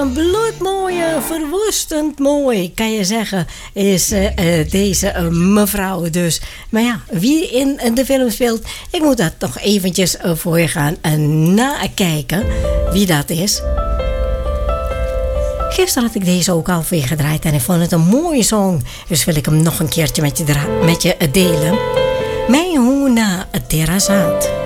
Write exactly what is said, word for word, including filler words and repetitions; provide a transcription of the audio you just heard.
bloedmooie, verwoestend mooi, kan je zeggen, is uh, uh, deze uh, mevrouw dus. Maar ja, wie in uh, de film speelt, ik moet dat nog eventjes uh, voor je gaan uh, nakijken, wie dat is. Gisteren had ik deze ook alweer gedraaid en ik vond het een mooie song. Dus wil ik hem nog een keertje met je, dra- met je uh, delen. Mijn Huna Terrazat.